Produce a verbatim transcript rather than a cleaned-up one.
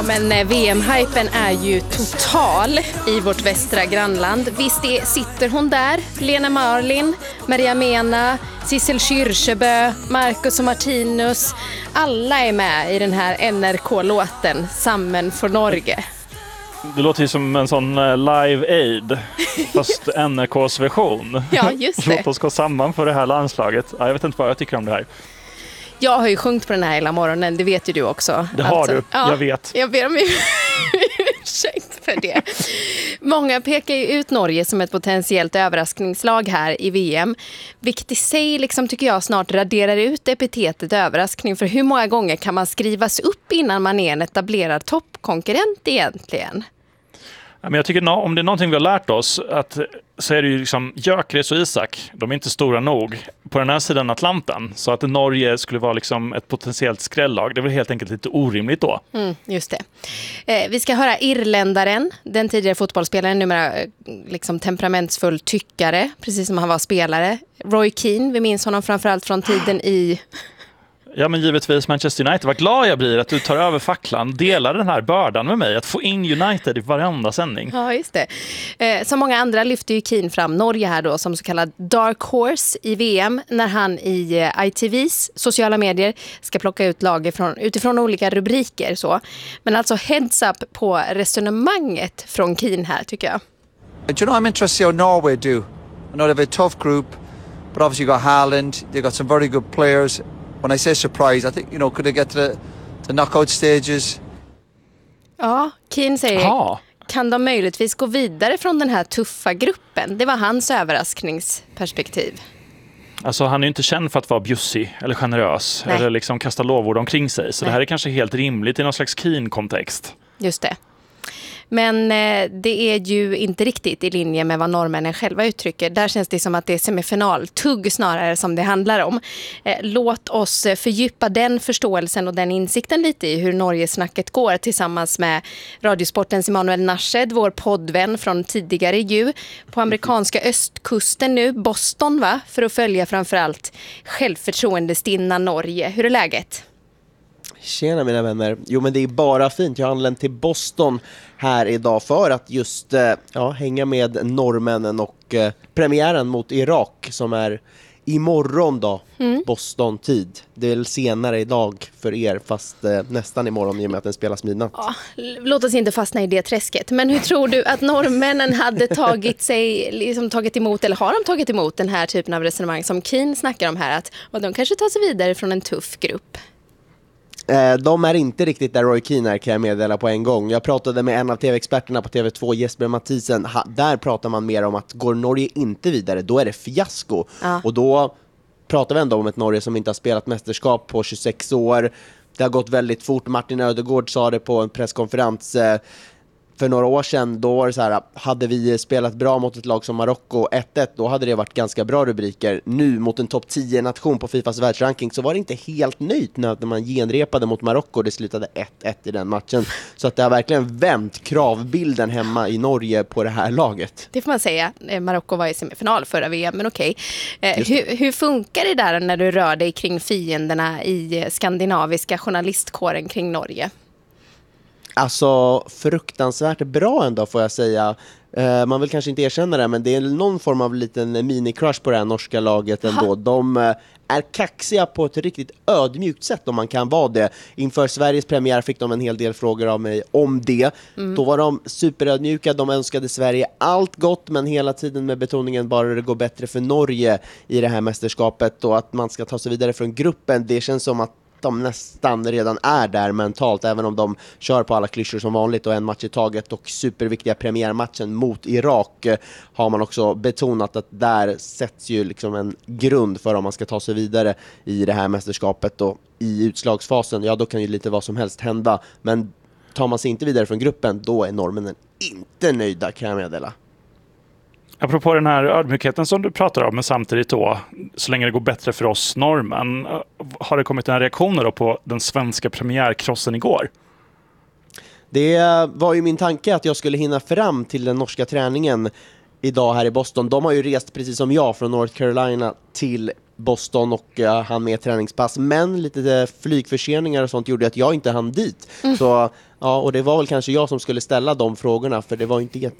men V M-hypen är ju total i vårt västra grannland. Visst är, sitter hon där, Lena Marlin, Maria Mena, Sissel Kyrkjebø, Marcus och Martinus. Alla är med i den här N R K-låten Sammen for Norge. Det låter ju som en sån Live Aid, fast N R K:s version. Ja, just det. Låt oss gå samman för det här landslaget. Ja, jag vet inte vad jag tycker om det här. Jag har ju sjungit på den här hela morgonen, det vet ju du också. Det har alltså, du, ja, jag vet. Jag ber om ursäkt för det. Många pekar ju ut Norge som ett potentiellt överraskningslag här i V M. Vilket i sig liksom, tycker jag snart raderar ut epitetet överraskning. För hur många gånger kan man skrivas upp innan man är en etablerad toppkonkurrent egentligen? Men jag tycker om det är någonting vi har lärt oss att, så är det ju liksom Gyökeres och Isak, de är inte stora nog på den här sidan Atlanten, så att Norge skulle vara liksom ett potentiellt skrällag, det är väl helt enkelt lite orimligt då. Mm, just det. Eh, vi ska höra irländaren, den tidigare fotbollsspelaren, numera eh, liksom temperamentsfull tyckare, precis som han var spelare. Roy Keane, vi minns honom framförallt från tiden i... Ja, men givetvis Manchester United. Vad glad jag blir att du tar över facklan. Delar den här bördan med mig. Att få in United i varenda sändning. Ja, just det. Eh, som många andra lyfter ju Keane fram Norge här då som så kallad dark horse i V M. När han i eh, I T V:s sociala medier ska plocka ut lag ifrån, utifrån olika rubriker. Så. Men alltså heads up på resonemanget från Keane här tycker jag. Do you know, I'm interested how Norway do. I know they have a tough group. But obviously you got Haaland. They got some very good players. When I say surprise, I think, you know, could they get to the, the knockout stages? Ja, Keane säger, Aha. kan de möjligtvis gå vidare från den här tuffa gruppen? Det var hans överraskningsperspektiv. Alltså han är ju inte känd för att vara bjussig eller generös. Nej. Eller liksom kasta lovord omkring sig. Så Nej. Det här är kanske helt rimligt i någon slags Keane-kontext. Just det. Men eh, det är ju inte riktigt i linje med vad norrmännen själva uttrycker. Där känns det som att det är semifinal, tugg snarare som det handlar om. Eh, låt oss fördjupa den förståelsen och den insikten lite i hur Norgesnacket går tillsammans med Radiosportens Emanuel Narshed, vår poddvän från tidigare ju. På amerikanska östkusten nu, Boston va? För att följa framförallt självförtroendestinna Norge. Hur är läget? Tjena mina vänner. Jo men det är bara fint. Jag har anlänt till Boston här idag för att just ja, hänga med norrmännen och eh, premiären mot Irak som är imorgon då, mm. Boston-tid. Det är väl senare idag för er fast eh, nästan imorgon i och med att den spelas midnatt. Ja, låt oss inte fastna i det träsket. Men hur tror du att norrmännen hade tagit sig, liksom tagit emot, eller har de tagit emot den här typen av resonemang som Keane snackar om här? Att och de kanske tar sig vidare från en tuff grupp. De är inte riktigt där Roy Keane är, kan jag meddela på en gång. Jag pratade med en av tv-experterna på T V två, Jesper Mathisen. Där pratar man mer om att går Norge inte vidare, då är det fiasko. Ja. Och då pratar vi ändå om ett Norge som inte har spelat mästerskap på tjugosex år. Det har gått väldigt fort. Martin Ödegård sa det på en presskonferens för några år sedan. Då var det så här, hade vi spelat bra mot ett lag som Marocko ett ett, då hade det varit ganska bra rubriker. Nu mot en topp tio-nation på Fifas världsranking så var det inte helt nöjt när man genrepade mot Marocko. Det slutade ett ett i den matchen. Så att det har verkligen vänt kravbilden hemma i Norge på det här laget. Det får man säga. Marocko var i semifinal förra V M, men okej. Eh, hur, hur funkar det där när du rör dig kring fienderna i skandinaviska journalistkåren kring Norge? Alltså fruktansvärt bra ändå får jag säga. Uh, man vill kanske inte erkänna det, men det är någon form av liten mini-crush på det här norska laget ändå. Aha. De uh, är kaxiga på ett riktigt ödmjukt sätt om man kan vara det. Inför Sveriges premiär fick de en hel del frågor av mig om det. Mm. Då var de superödmjuka, de önskade Sverige allt gott, men hela tiden med betoningen bara det går bättre för Norge i det här mästerskapet och att man ska ta sig vidare från gruppen. Det känns som att de nästan redan är där mentalt, även om de kör på alla klyschor som vanligt och en match i taget, och superviktiga premiärmatchen mot Irak har man också betonat att där sätts ju liksom en grund för om man ska ta sig vidare i det här mästerskapet, och i utslagsfasen, ja då kan ju lite vad som helst hända, men tar man sig inte vidare från gruppen, då är norrmännen inte nöjda, kan jag meddela. Apropå den här ödmjukheten som du pratar om, men samtidigt då, så länge det går bättre för oss norrmän, har det kommit en reaktion då på den svenska premiärkrossen igår? Det var ju min tanke att jag skulle hinna fram till den norska träningen idag här i Boston. De har ju rest precis som jag från North Carolina till Boston och uh, han med träningspass, men lite uh, flygförseningar och sånt gjorde att jag inte hann dit. Mm. Så ja, och det var väl kanske jag som skulle ställa de frågorna, för det var inte jätte